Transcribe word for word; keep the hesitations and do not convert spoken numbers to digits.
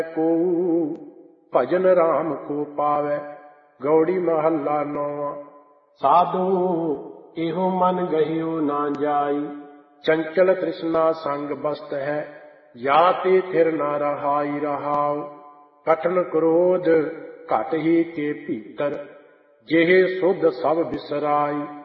को भजन राम को पावै। गौड़ी महला नौवां। साधु इहो मन गहियो ना जाई, चंचल तृष्णा संग बस्त है। जाते थिर न रहाई रहाओ, कठन क्रोध घट ही के भीतर। जेहे सुध सब बिसराई,